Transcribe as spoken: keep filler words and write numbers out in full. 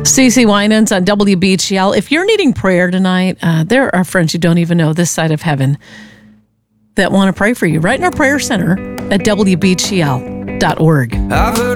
Stacey Winans on W B H L. If you're needing prayer tonight, uh, there are friends you don't even know this side of heaven that want to pray for you right in our prayer center at W B H L dot org. I've heard